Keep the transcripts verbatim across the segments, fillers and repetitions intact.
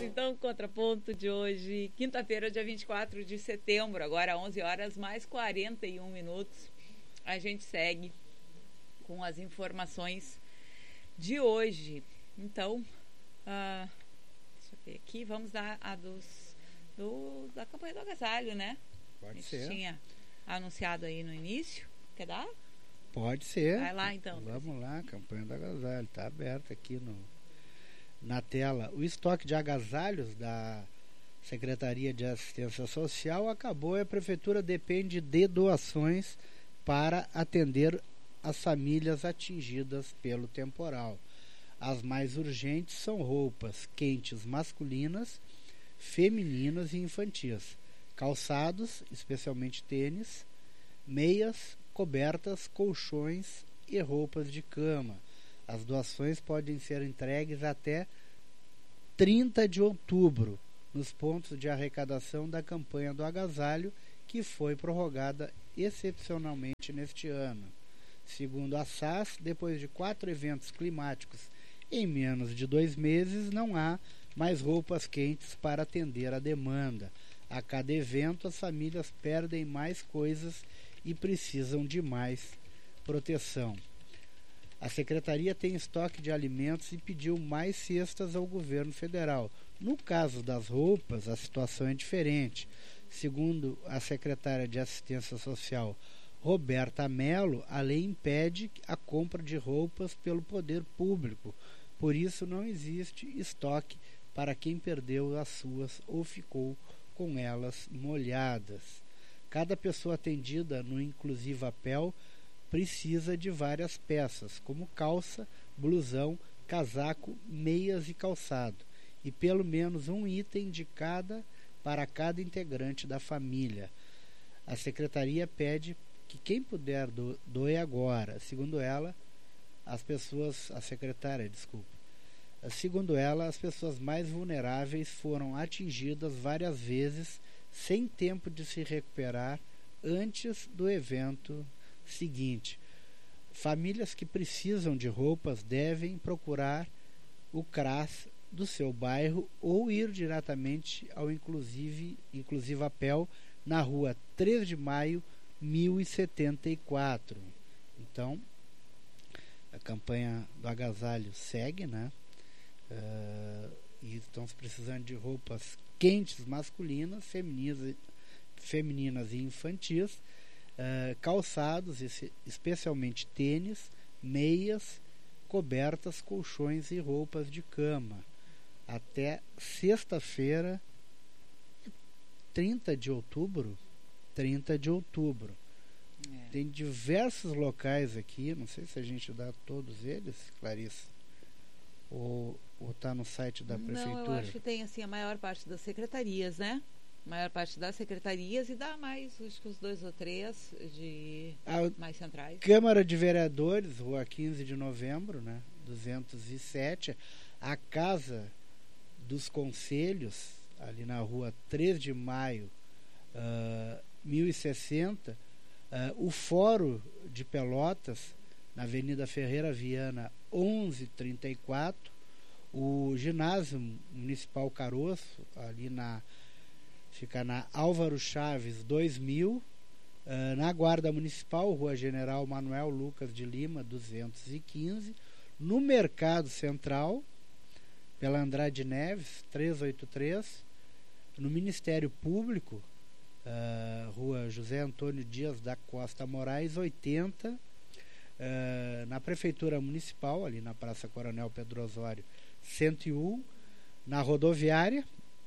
Então, contraponto de hoje, quinta-feira, dia vinte e quatro de setembro, agora onze horas mais quarenta e um minutos. A gente segue com as informações de hoje. Então, uh, deixa eu ver aqui, vamos dar a dos, do, da campanha do agasalho, né? Pode a gente ser. Tinha anunciado aí no início. Quer dar? Pode ser. Vai lá, então. Vamos lá, campanha do agasalho. Está aberta aqui no, na tela. O estoque de agasalhos da Secretaria de Assistência Social acabou e a Prefeitura depende de doações para atender as famílias atingidas pelo temporal. As mais urgentes são roupas quentes masculinas, femininas e infantis, calçados, especialmente tênis, meias, cobertas, colchões e roupas de cama. As doações podem ser entregues até trinta de outubro, nos pontos de arrecadação da campanha do agasalho, que foi prorrogada excepcionalmente neste ano. Segundo a S A S, depois de quatro eventos climáticos em menos de dois meses, não há mais roupas quentes para atender a demanda. A cada evento, as famílias perdem mais coisas e precisam de mais proteção. A Secretaria tem estoque de alimentos e pediu mais cestas ao governo federal. No caso das roupas, a situação é diferente. Segundo a secretária de Assistência Social, Roberta Mello, a lei impede a compra de roupas pelo poder público. Por isso, não existe estoque para quem perdeu as suas ou ficou com elas molhadas. Cada pessoa atendida no Inclusiva Pel precisa de várias peças, como calça, blusão, casaco, meias e calçado, e pelo menos um item de cada para cada integrante da família. A Secretaria pede que quem puder do, doe agora. Segundo ela, as pessoas, a secretária, desculpa, segundo ela, as pessoas mais vulneráveis foram atingidas várias vezes sem tempo de se recuperar antes do evento seguinte. Famílias que precisam de roupas devem procurar o C R A S do seu bairro ou ir diretamente ao Inclusive, Inclusiva Pel, na rua três de maio, mil e setenta e quatro. Então, a campanha do agasalho segue, né? Uh, e estamos precisando de roupas quentes masculinas, femininas, femininas e infantis, uh, calçados, especialmente tênis, meias, cobertas, colchões e roupas de cama. Até sexta-feira, trinta de outubro, trinta de outubro. É. Tem diversos locais aqui, não sei se a gente dá todos eles, Clarissa, ou está no site da Prefeitura. Não, eu acho que tem assim a maior parte das secretarias, né? A maior parte das secretarias e dá mais, acho que os dois ou três de a mais centrais. Câmara de Vereadores, rua quinze de novembro, né? duzentos e sete. A Casa dos Conselhos, ali na rua três de maio, uh, mil e sessenta. Uh, o Fórum de Pelotas, na Avenida Ferreira Viana, onze trinta e quatro. O Ginásio Municipal Caroço, ali na fica na Álvaro Chaves dois mil. Uh, na Guarda Municipal, Rua General Manuel Lucas de Lima, duzentos e quinze. No Mercado Central, pela Andrade Neves, trezentos e oitenta e três. No Ministério Público, uh, Rua José Antônio Dias da Costa Moraes, oitenta. Uh, na Prefeitura Municipal, ali na Praça Coronel Pedro Osório, cento e um. Na Rodoviária,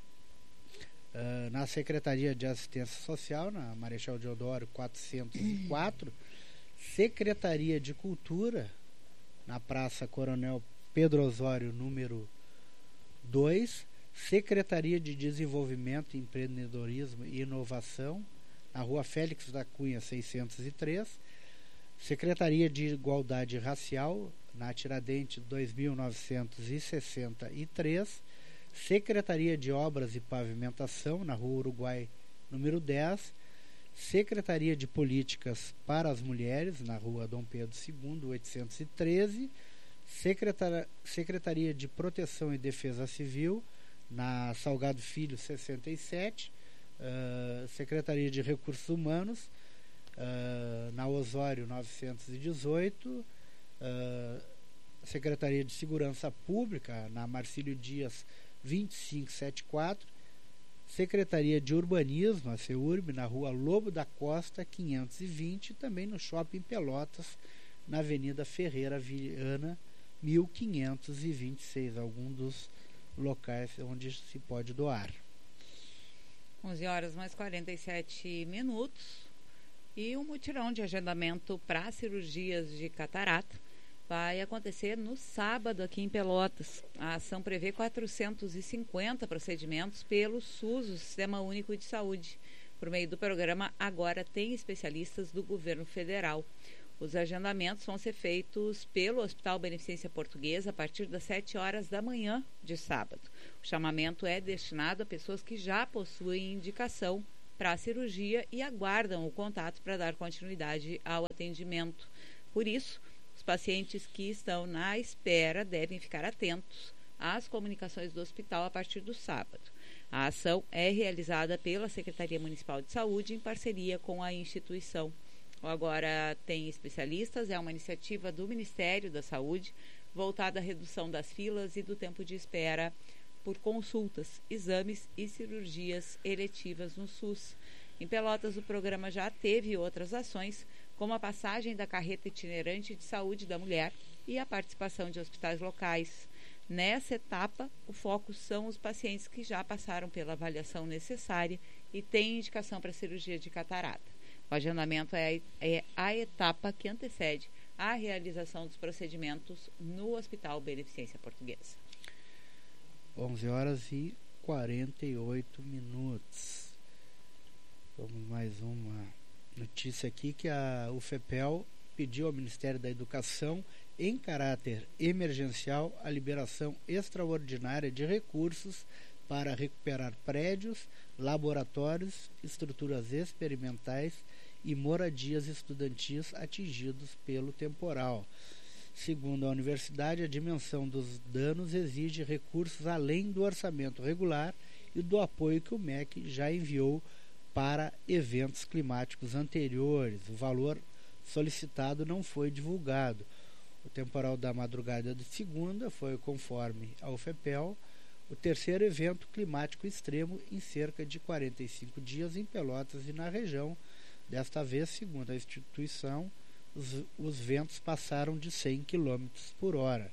uh, na Secretaria de Assistência Social, na Marechal Deodoro quatrocentos e quatro. Secretaria de Cultura, na Praça Coronel Pedro Osório, número dois. Secretaria de Desenvolvimento, Empreendedorismo e Inovação, na Rua Félix da Cunha, seiscentos e três. Secretaria de Igualdade Racial, na Tiradentes, dois mil novecentos e sessenta e três. Secretaria de Obras e Pavimentação, na Rua Uruguai, número dez. Secretaria de Políticas para as Mulheres, na Rua Dom Pedro segundo, oitocentos e treze. Secretaria, Secretaria de Proteção e Defesa Civil, Na Salgado Filho, sessenta e sete. Uh, Secretaria de Recursos Humanos, uh, na Osório, novecentos e dezoito. Uh, Secretaria de Segurança Pública, na Marcílio Dias, vinte e cinco setenta e quatro. Secretaria de Urbanismo, a CEURB, na Rua Lobo da Costa, quinhentos e vinte, e também no Shopping Pelotas, na Avenida Ferreira Viana, mil quinhentos e vinte e seis, algum dos locais onde se pode doar. onze horas mais quarenta e sete minutos. E um mutirão de agendamento para cirurgias de catarata vai acontecer no sábado aqui em Pelotas. A ação prevê quatrocentos e cinquenta procedimentos pelo SUS, o Sistema Único de Saúde. Por meio do programa, agora tem especialistas do governo federal. Os agendamentos vão ser feitos pelo Hospital Beneficência Portuguesa a partir das sete horas da manhã de sábado. O chamamento é destinado a pessoas que já possuem indicação para a cirurgia e aguardam o contato para dar continuidade ao atendimento. Por isso, os pacientes que estão na espera devem ficar atentos às comunicações do hospital a partir do sábado. A ação é realizada pela Secretaria Municipal de Saúde em parceria com a instituição. O Agora Tem Especialistas é uma iniciativa do Ministério da Saúde voltada à redução das filas e do tempo de espera por consultas, exames e cirurgias eletivas no SUS. Em Pelotas, o programa já teve outras ações, como a passagem da carreta itinerante de saúde da mulher e a participação de hospitais locais. Nessa etapa, o foco são os pacientes que já passaram pela avaliação necessária e têm indicação para cirurgia de catarata. O agendamento é, é a etapa que antecede a realização dos procedimentos no Hospital Beneficência Portuguesa. onze horas e quarenta e oito minutos. Vamos mais uma notícia aqui que a UFEPEL pediu ao Ministério da Educação, em caráter emergencial, a liberação extraordinária de recursos para recuperar prédios, laboratórios, estruturas experimentais e moradias estudantis atingidos pelo temporal. Segundo a universidade, a dimensão dos danos exige recursos além do orçamento regular e do apoio que o M E C já enviou para eventos climáticos anteriores. O valor solicitado não foi divulgado. O temporal da madrugada de segunda foi, conforme a UFEPEL, o terceiro evento climático extremo em cerca de quarenta e cinco dias em Pelotas e na região. Desta vez, segundo a instituição, os, os ventos passaram de cem quilômetros por hora.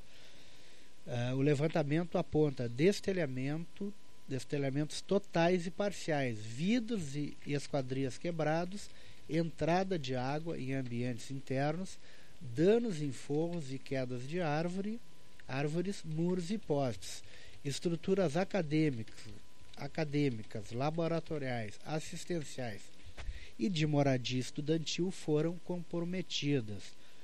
Uh, o levantamento aponta destelhamento, destelhamentos totais e parciais, vidros e esquadrias quebrados, entrada de água em ambientes internos, danos em forros e quedas de árvore, árvores, muros e postes, estruturas acadêmicas, acadêmicas, laboratoriais, assistenciais e de moradia estudantil foram comprometidas.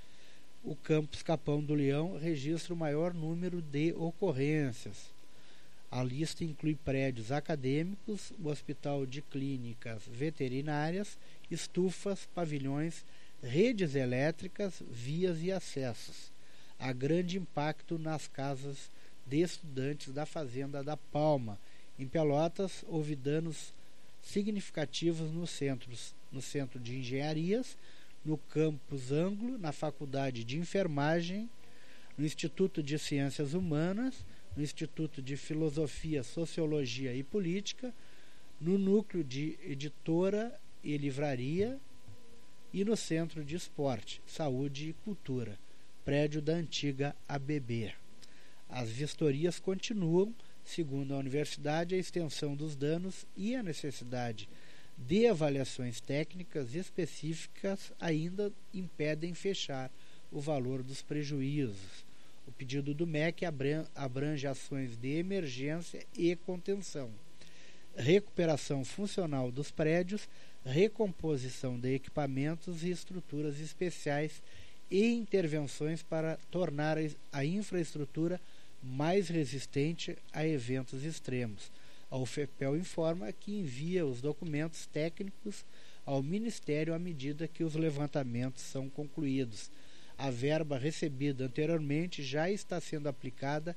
O campus Capão do Leão registra o maior número de ocorrências. A lista inclui prédios acadêmicos, o Hospital de Clínicas Veterinárias, estufas, pavilhões, redes elétricas, vias e acessos. Há grande impacto nas casas de estudantes da Fazenda da Palma. Em Pelotas, houve danos significativos nos centros, no Centro de Engenharias, no Campus Anglo, na Faculdade de Enfermagem, no Instituto de Ciências Humanas, no Instituto de Filosofia, Sociologia e Política, no Núcleo de Editora e Livraria e no Centro de Esporte, Saúde e Cultura, prédio da antiga A B B. As vistorias continuam. Segundo a universidade, a extensão dos danos e a necessidade de avaliações técnicas específicas ainda impedem fechar o valor dos prejuízos. O pedido do M E C abrange ações de emergência e contenção, recuperação funcional dos prédios, recomposição de equipamentos e estruturas especiais e intervenções para tornar a infraestrutura mais resistente a eventos extremos. A UFEPEL informa que envia os documentos técnicos ao Ministério à medida que os levantamentos são concluídos. A verba recebida anteriormente já está sendo aplicada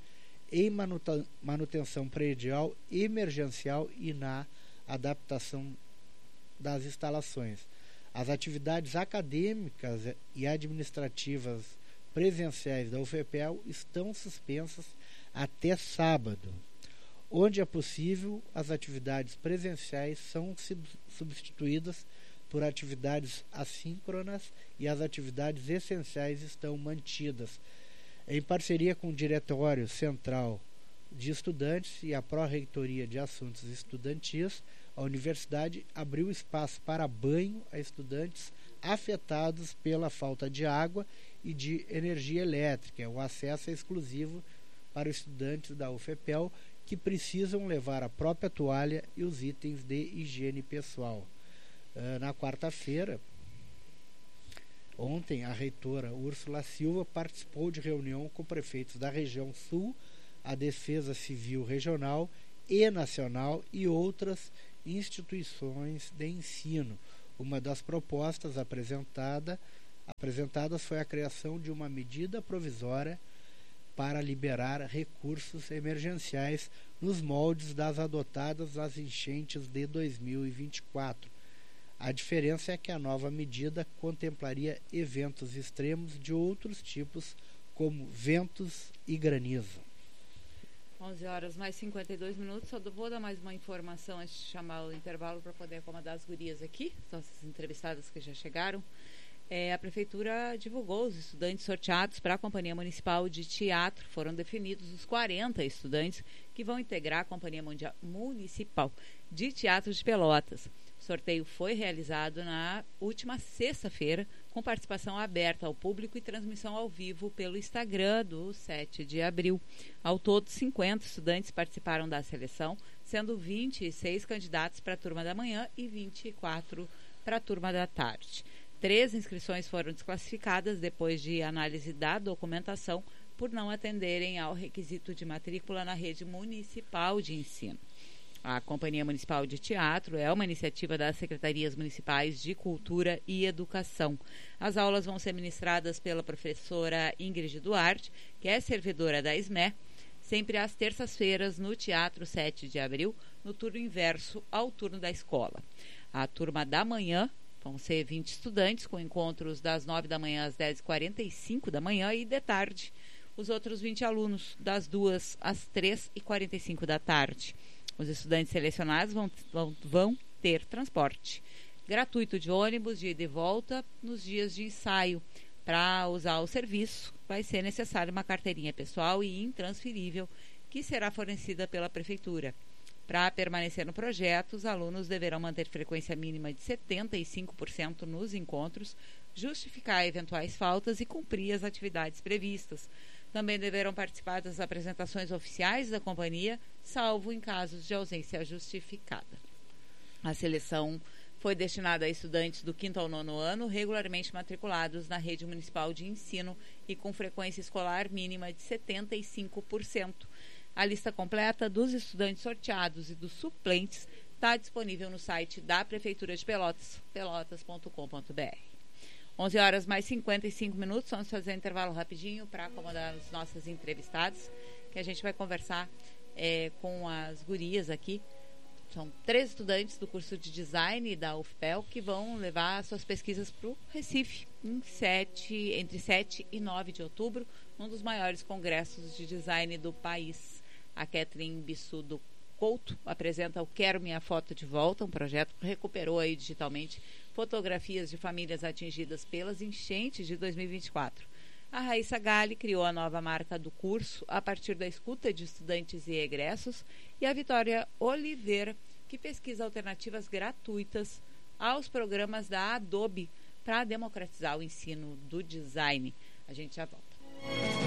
em manutenção predial emergencial e na adaptação das instalações. As atividades acadêmicas e administrativas presenciais da U F P E L estão suspensas até sábado. Onde é possível, as atividades presenciais são substituídas por atividades assíncronas e as atividades essenciais estão mantidas. Em parceria com o Diretório Central de Estudantes e a Pró-Reitoria de Assuntos Estudantis, a Universidade abriu espaço para banho a estudantes afetados pela falta de água e de energia elétrica. O acesso é exclusivo para os estudantes da U F P E L que precisam levar a própria toalha e os itens de higiene pessoal. Uh, na quarta-feira, ontem, a reitora Úrsula Silva participou de reunião com prefeitos da região sul, a Defesa Civil Regional e Nacional e outras instituições de ensino. Uma das propostas apresentada, apresentadas foi a criação de uma medida provisória para liberar recursos emergenciais nos moldes das adotadas nas enchentes de dois mil e vinte e quatro. A diferença é que a nova medida contemplaria eventos extremos de outros tipos, como ventos e granizo. onze horas mais cinquenta e dois minutos. Só vou dar mais uma informação antes de chamar o intervalo para poder acomodar as gurias aqui, nossas entrevistadas que já chegaram. É, a Prefeitura divulgou os estudantes sorteados para a Companhia Municipal de Teatro. Foram definidos os quarenta estudantes que vão integrar a Companhia Mundial Municipal de Teatro de Pelotas. O sorteio foi realizado na última sexta-feira, com participação aberta ao público e transmissão ao vivo pelo Instagram do sete de abril. Ao todo, cinquenta estudantes participaram da seleção, sendo vinte e seis candidatos para a turma da manhã e vinte e quatro para a turma da tarde. Três inscrições foram desclassificadas depois de análise da documentação por não atenderem ao requisito de matrícula na rede municipal de ensino. A Companhia Municipal de Teatro é uma iniciativa das Secretarias Municipais de Cultura e Educação. As aulas vão ser ministradas pela professora Ingrid Duarte, que é servidora da S M E, sempre às terças-feiras no Teatro sete de abril, no turno inverso ao turno da escola. A turma da manhã vão ser vinte estudantes, com encontros das nove da manhã às dez e quarenta e cinco da manhã e de tarde os outros vinte alunos, das duas às três e quarenta e cinco da tarde. Os estudantes selecionados vão, vão, vão ter transporte gratuito de ônibus de ida e volta nos dias de ensaio. Para usar o serviço, vai ser necessário uma carteirinha pessoal e intransferível, que será fornecida pela Prefeitura. Para permanecer no projeto, os alunos deverão manter frequência mínima de setenta e cinco por cento nos encontros, justificar eventuais faltas e cumprir as atividades previstas. Também deverão participar das apresentações oficiais da companhia, salvo em casos de ausência justificada. A seleção foi destinada a estudantes do quinto ao nono ano, regularmente matriculados na rede municipal de ensino e com frequência escolar mínima de setenta e cinco por cento. A lista completa dos estudantes sorteados e dos suplentes está disponível no site da Prefeitura de Pelotas, pelotas ponto com ponto b r. onze horas mais cinquenta e cinco minutos, vamos fazer um intervalo rapidinho para acomodar as nossas entrevistadas, que a gente vai conversar é, com as gurias aqui. São três estudantes do curso de design da U F P E L que vão levar suas pesquisas para o Recife, em sete, entre sete e nove de outubro, um dos maiores congressos de design do país. A Catherine Bissudo Couto apresenta o Quero Minha Foto de Volta, um projeto que recuperou aí digitalmente fotografias de famílias atingidas pelas enchentes de dois mil e vinte e quatro. A Raíssa Galli criou a nova marca do curso a partir da escuta de estudantes e egressos, e a Vitória Oliveira, que pesquisa alternativas gratuitas aos programas da Adobe para democratizar o ensino do design. A gente já volta.